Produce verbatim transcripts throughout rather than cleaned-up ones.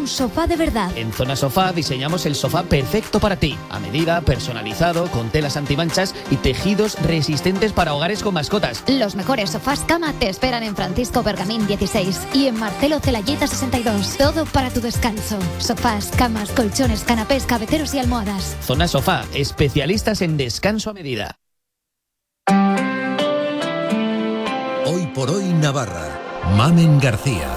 un sofá de verdad. En Zona Sofá diseñamos el sofá perfecto para ti, a medida, personalizado, con telas antimanchas y tejidos resistentes para hogares con mascotas. Los mejores sofás cama te esperan en Francisco Bergamín dieciséis y en Marcelo Celayeta sesenta y dos. Todo para tu descanso. Sofás, camas, colchones, canapés, cabeceros y almohadas. Zona Sofá, especialistas en descanso a medida. Hoy por hoy Navarra. Mamen García.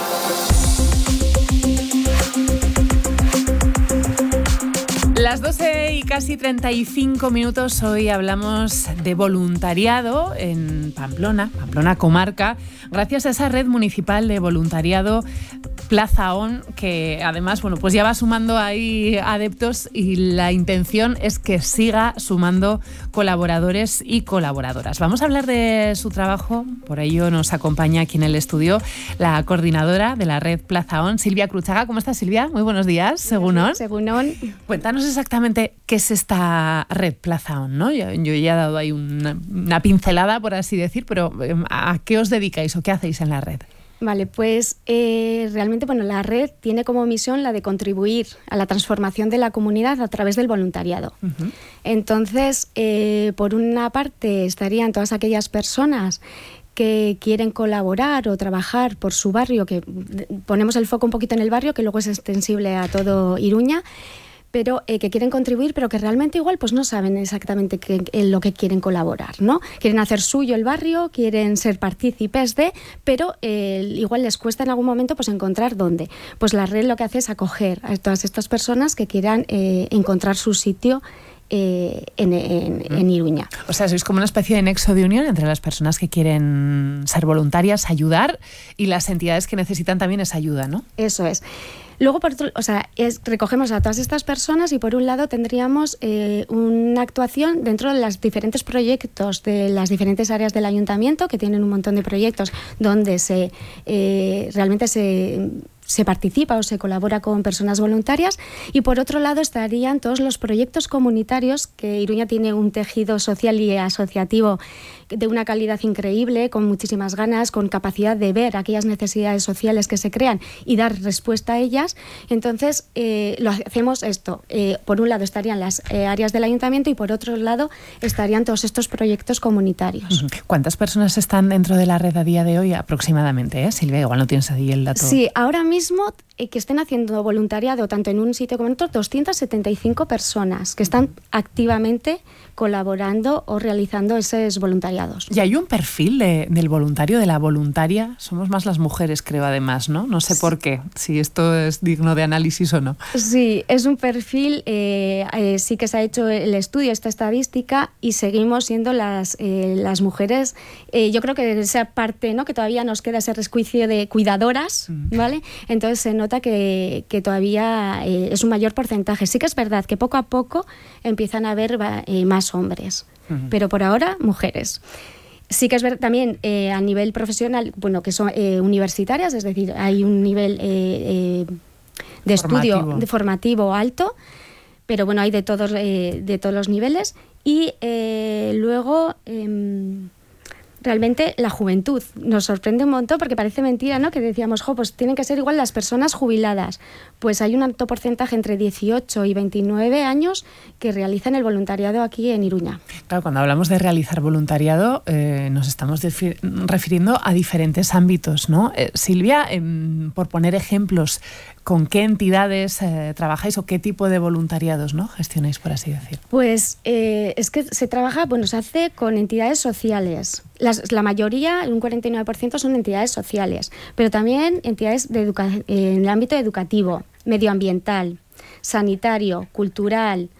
Las doce y casi treinta y cinco minutos, hoy hablamos de voluntariado en Pamplona, Pamplona comarca, gracias a esa red municipal de voluntariado Plaza On, que además, bueno, pues ya va sumando ahí adeptos y la intención es que siga sumando colaboradores y colaboradoras. Vamos a hablar de su trabajo, por ello nos acompaña aquí en el estudio la coordinadora de la red Plaza On, Silvia Cruchaga. ¿Cómo estás, Silvia? Muy buenos días, según On. Según On. Cuéntanos exactamente qué es esta red Plaza On, ¿no? Yo, yo ya he dado ahí una, una pincelada, por así decir, pero ¿a qué os dedicáis o qué hacéis en la red? Vale, pues eh, realmente bueno, la red tiene como misión la de contribuir a la transformación de la comunidad a través del voluntariado. Uh-huh. Entonces, eh, por una parte estarían todas aquellas personas que quieren colaborar o trabajar por su barrio, que ponemos el foco un poquito en el barrio, que luego es extensible a todo Iruña, pero eh, que quieren contribuir, pero que realmente igual pues no saben exactamente qué, en lo que quieren colaborar, ¿no? Quieren hacer suyo el barrio, quieren ser partícipes de, pero eh, igual les cuesta en algún momento pues encontrar dónde. Pues la red lo que hace es acoger a todas estas personas que quieran eh, encontrar su sitio Eh, en, en, en Iruña. O sea, sois como una especie de nexo de unión entre las personas que quieren ser voluntarias, ayudar, y las entidades que necesitan también esa ayuda, ¿no? Eso es. Luego, por otro, o sea, es, recogemos a todas estas personas y por un lado tendríamos eh, una actuación dentro de los diferentes proyectos de las diferentes áreas del ayuntamiento, que tienen un montón de proyectos donde se eh, realmente se... se participa o se colabora con personas voluntarias, y por otro lado estarían todos los proyectos comunitarios, que Iruña tiene un tejido social y asociativo de una calidad increíble, con muchísimas ganas, con capacidad de ver aquellas necesidades sociales que se crean y dar respuesta a ellas. Entonces eh, lo hacemos esto, eh, por un lado estarían las eh, áreas del ayuntamiento y por otro lado estarían todos estos proyectos comunitarios. ¿Cuántas personas están dentro de la red a día de hoy aproximadamente, eh? Silvia, igual no tienes ahí el dato. Sí, ahora mismo mismo eh, que estén haciendo voluntariado tanto en un sitio como en otro, doscientas setenta y cinco personas que están activamente colaborando o realizando esos voluntariados. Y hay un perfil de, del voluntario, de la voluntaria. Somos más las mujeres, creo, además, ¿no? No sé por qué, si esto es digno de análisis o no. Sí, es un perfil, eh, eh, sí que se ha hecho el estudio, esta estadística, y seguimos siendo las, eh, las mujeres, eh, yo creo que esa parte, ¿no?, que todavía nos queda ese resquicio de cuidadoras, mm. ¿vale? Entonces se nota que, que todavía eh, es un mayor porcentaje. Sí que es verdad que poco a poco empiezan a haber eh, más hombres, uh-huh. pero por ahora mujeres. Sí que es verdad también eh, a nivel profesional, bueno, que son eh, universitarias, es decir, hay un nivel eh, eh, de formativo. estudio de formativo alto, pero bueno, hay de todos, eh, de todos los niveles. Y eh, luego... Eh, realmente la juventud nos sorprende un montón, porque parece mentira, ¿no?, que decíamos, jo, pues tienen que ser igual las personas jubiladas. Pues hay un alto porcentaje entre dieciocho y veintinueve años que realizan el voluntariado aquí en Iruña. Claro, cuando hablamos de realizar voluntariado eh, nos estamos defi- refiriendo a diferentes ámbitos, ¿no? Eh, Silvia, eh, por poner ejemplos, ¿con qué entidades eh, trabajáis o qué tipo de voluntariados, ¿no?, gestionáis, por así decir? Pues eh, es que se trabaja, bueno, se hace con entidades sociales. Las, la mayoría, un cuarenta y nueve por ciento, son entidades sociales, pero también entidades de educa- en el ámbito educativo, medioambiental, sanitario, cultural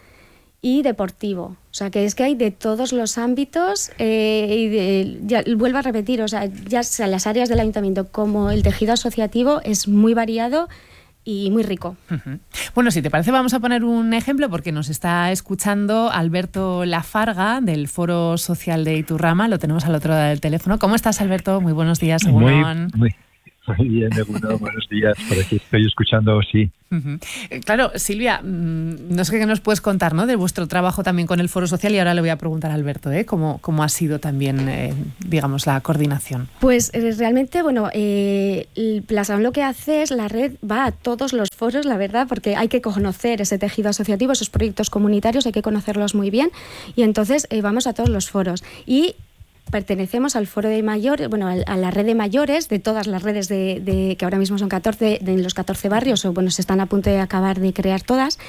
y deportivo. O sea, que es que hay de todos los ámbitos, eh, y de, ya, vuelvo a repetir, o sea, ya sea las áreas del ayuntamiento como el tejido asociativo es muy variado y muy rico. Uh-huh. Bueno, si te parece, vamos a poner un ejemplo, porque nos está escuchando Alberto Lafarga del Foro Social de Iturrama. Lo tenemos al otro lado del teléfono. ¿Cómo estás, Alberto? Muy buenos días, según muy, muy, Muy bien, Eguno, buenos días. Por aquí estoy escuchando, sí. Uh-huh. Claro, Silvia, no sé qué nos puedes contar, ¿no?, de vuestro trabajo también con el Foro Social, y ahora le voy a preguntar a Alberto, ¿eh?, cómo, cómo ha sido también, eh, digamos, la coordinación. Pues eh, realmente, bueno, eh, Plasam lo que hace es, la red va a todos los foros, la verdad, porque hay que conocer ese tejido asociativo, esos proyectos comunitarios, hay que conocerlos muy bien, y entonces eh, vamos a todos los foros. Y pertenecemos al foro de mayores, bueno, a la red de mayores, de todas las redes de, de que ahora mismo son catorce, de los catorce barrios, o bueno, se están a punto de acabar de crear todas,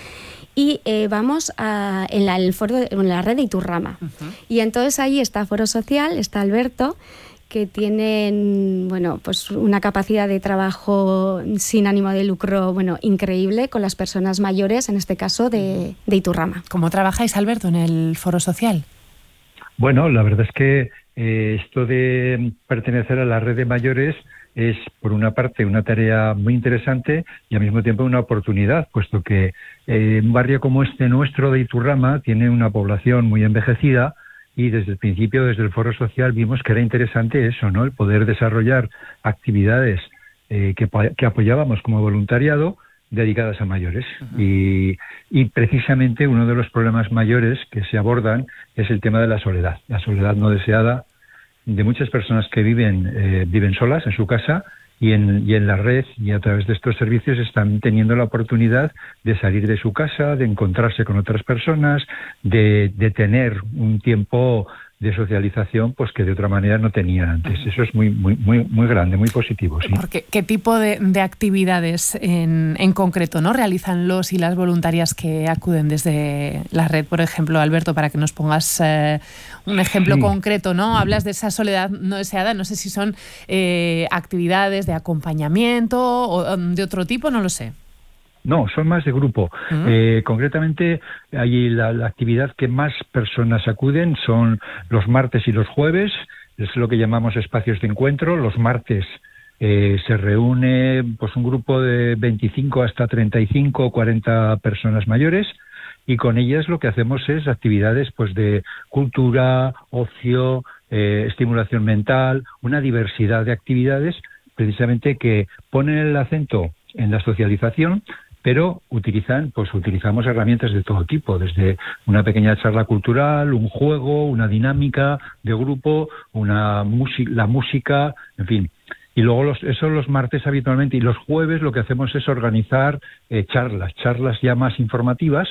y eh, vamos a, en, la, el foro de, en la red de Iturrama. Uh-huh. Y entonces ahí está Foro Social, está Alberto, que tienen, bueno, pues una capacidad de trabajo sin ánimo de lucro, bueno, increíble con las personas mayores, en este caso de, de Iturrama. ¿Cómo trabajáis, Alberto, en el Foro Social? Bueno, la verdad es que eh, esto de pertenecer a la red de mayores es, por una parte, una tarea muy interesante y al mismo tiempo una oportunidad, puesto que eh, un barrio como este nuestro de Iturrama tiene una población muy envejecida y desde el principio, desde el Foro Social, vimos que era interesante eso, ¿no?, el poder desarrollar actividades eh, que, que apoyábamos como voluntariado dedicadas a mayores. Uh-huh. y, y precisamente uno de los problemas mayores que se abordan es el tema de la soledad, la soledad no deseada de muchas personas que viven eh, viven solas en su casa, y en, y en la red y a través de estos servicios están teniendo la oportunidad de salir de su casa, de encontrarse con otras personas, de, de tener un tiempo de socialización pues que de otra manera no tenía antes. Uh-huh. Eso es muy muy muy muy grande, muy positivo, sí. Porque, ¿qué tipo de, de actividades en, en concreto, ¿no?, realizan los y las voluntarias que acuden desde la red? Por ejemplo, Alberto, para que nos pongas eh, un ejemplo sí. concreto, ¿no? Hablas de esa soledad no deseada, no sé si son eh, actividades de acompañamiento o de otro tipo, no lo sé. No, son más de grupo. Uh-huh. Eh, concretamente, allí la, la actividad que más personas acuden son los martes y los jueves, es lo que llamamos espacios de encuentro. Los martes eh, se reúne pues un grupo de veinticinco hasta treinta y cinco o cuarenta personas mayores, y con ellas lo que hacemos es actividades pues de cultura, ocio, eh, estimulación mental, una diversidad de actividades precisamente que ponen el acento en la socialización, pero utilizan, pues utilizamos herramientas de todo tipo, desde una pequeña charla cultural, un juego, una dinámica de grupo, una música, la música, en fin. Y luego los, eso los martes habitualmente, y los jueves lo que hacemos es organizar eh, charlas, charlas ya más informativas,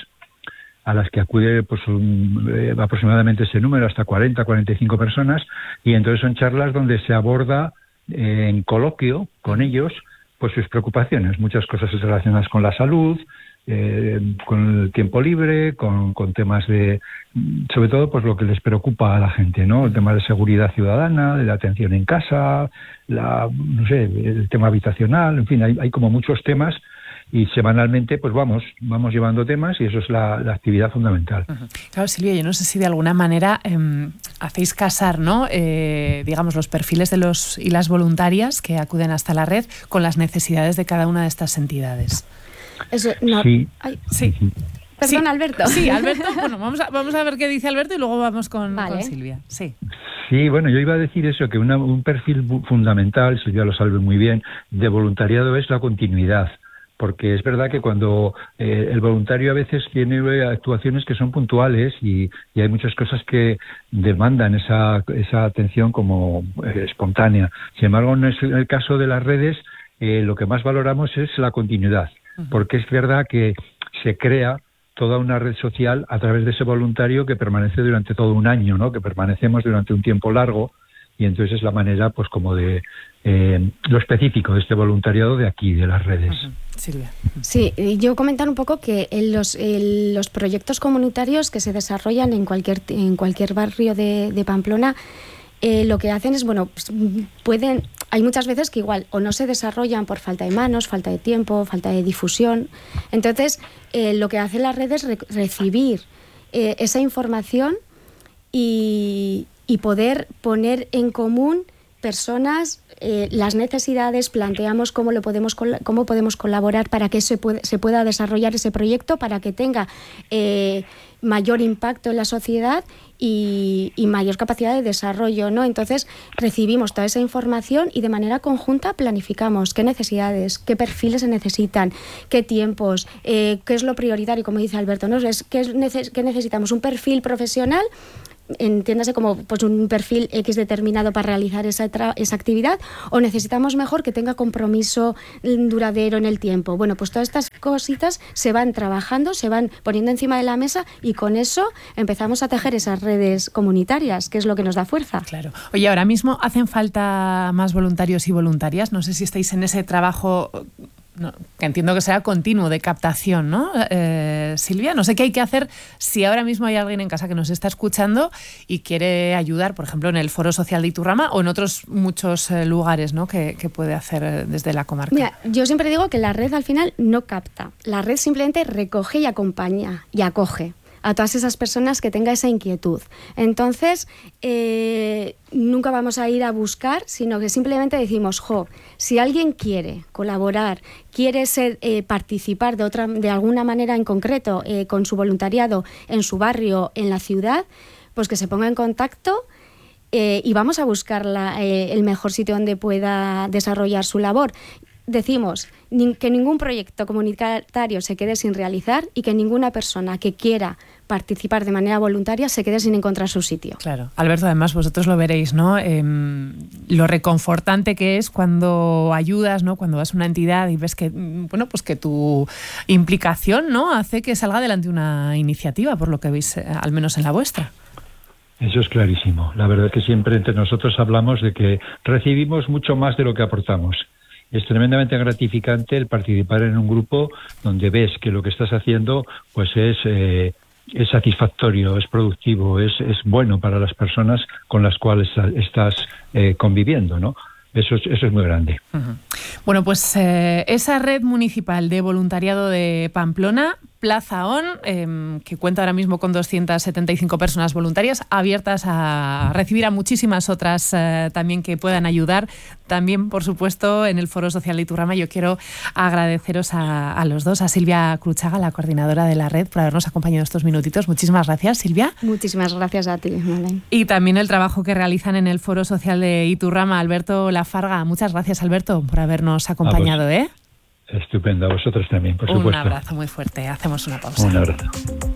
a las que acude pues un, eh, aproximadamente ese número, hasta cuarenta, cuarenta y cinco personas, y entonces son charlas donde se aborda eh, en coloquio con ellos pues sus preocupaciones, muchas cosas relacionadas con la salud, eh, con el tiempo libre, con, con temas de, sobre todo, pues lo que les preocupa a la gente, ¿no? El tema de seguridad ciudadana, de la atención en casa, la, no sé, el tema habitacional, en fin, hay, hay como muchos temas. Y semanalmente, pues vamos, vamos llevando temas, y eso es la, la actividad fundamental. Uh-huh. Claro, Silvia, yo no sé si de alguna manera eh, hacéis casar, ¿no?, eh, digamos, los perfiles de los y las voluntarias que acuden hasta la red con las necesidades de cada una de estas entidades. Eso, no, sí. Ay, sí. Perdón, sí. Alberto. Sí, Alberto, bueno, vamos a, vamos a ver qué dice Alberto y luego vamos con, vale. con Silvia. Sí. Sí, bueno, yo iba a decir eso, que una, un perfil fundamental, Silvia lo sabe muy bien, de voluntariado es la continuidad. Porque es verdad que cuando eh, el voluntario a veces tiene actuaciones que son puntuales y, y hay muchas cosas que demandan esa, esa atención como eh, espontánea. Sin embargo, en el caso de las redes, eh, lo que más valoramos es la continuidad, porque es verdad que se crea toda una red social a través de ese voluntario que permanece durante todo un año, ¿no?, que permanecemos durante un tiempo largo. Y entonces es la manera, pues, como de eh, lo específico de este voluntariado de aquí, de las redes. Uh-huh. Silvia. Sí, yo comentar un poco que en los, en los proyectos comunitarios que se desarrollan en cualquier en cualquier barrio de, de Pamplona, eh, lo que hacen es, bueno, pues, pueden, hay muchas veces que igual o no se desarrollan por falta de manos, falta de tiempo, falta de difusión. Entonces, eh, lo que hacen las redes es re- recibir eh, esa información y y poder poner en común personas, eh, las necesidades, planteamos cómo lo podemos cómo podemos colaborar para que se, puede, se pueda desarrollar ese proyecto, para que tenga eh, mayor impacto en la sociedad y, y mayor capacidad de desarrollo, ¿no? Entonces recibimos toda esa información y de manera conjunta planificamos qué necesidades, qué perfiles se necesitan, qué tiempos, eh, qué es lo prioritario, como dice Alberto, ¿no? Es, ¿qué, es neces- qué necesitamos? Un perfil profesional, entiéndase como pues, un perfil X determinado para realizar esa, tra- esa actividad, o necesitamos mejor que tenga compromiso duradero en el tiempo. Bueno, pues todas estas cositas se van trabajando, se van poniendo encima de la mesa y con eso empezamos a tejer esas redes comunitarias, que es lo que nos da fuerza. Claro. Oye, ahora mismo hacen falta más voluntarios y voluntarias. No sé si estáis en ese trabajo... No, que entiendo que sea continuo de captación, ¿no? Eh, Silvia, no sé qué hay que hacer si ahora mismo hay alguien en casa que nos está escuchando y quiere ayudar, por ejemplo, en el Foro Social de Iturrama o en otros muchos eh, lugares, ¿no? que, que puede hacer desde la comarca. Mira, yo siempre digo que la red al final no capta, la red simplemente recoge y acompaña y acoge a todas esas personas que tengan esa inquietud. Entonces, eh, nunca vamos a ir a buscar, sino que simplemente decimos, jo, si alguien quiere colaborar, quiere ser, eh, participar de, otra, de alguna manera en concreto eh, con su voluntariado en su barrio, en la ciudad, pues que se ponga en contacto eh, y vamos a buscar la, eh, el mejor sitio donde pueda desarrollar su labor. Decimos que ningún proyecto comunitario se quede sin realizar y que ninguna persona que quiera participar de manera voluntaria se quede sin encontrar su sitio. Claro. Alberto, además vosotros lo veréis, ¿no? Eh, lo reconfortante que es cuando ayudas, ¿no? Cuando vas a una entidad y ves que, bueno, pues que tu implicación, ¿no? hace que salga adelante una iniciativa, por lo que veis, eh, al menos en la vuestra. Eso es clarísimo. La verdad es que siempre entre nosotros hablamos de que recibimos mucho más de lo que aportamos. Es tremendamente gratificante el participar en un grupo donde ves que lo que estás haciendo pues es, eh, es satisfactorio, es productivo, es, es bueno para las personas con las cuales estás eh, conviviendo, ¿no? Eso es, eso es muy grande. Uh-huh. Bueno, pues eh, esa red municipal de voluntariado de Pamplona, Plaza On, eh, que cuenta ahora mismo con doscientas setenta y cinco personas voluntarias, abiertas a recibir a muchísimas otras eh, también que puedan ayudar. También, por supuesto, en el Foro Social de Iturrama. Yo quiero agradeceros a, a los dos, a Silvia Cruchaga, la coordinadora de la red, por habernos acompañado estos minutitos. Muchísimas gracias, Silvia. Muchísimas gracias a ti, Malén. Y también el trabajo que realizan en el Foro Social de Iturrama, Alberto Lafarga. Muchas gracias, Alberto, por habernos acompañado. ¿eh? Estupendo, a vosotros también, por supuesto. Un abrazo muy fuerte. Hacemos una pausa. Un abrazo.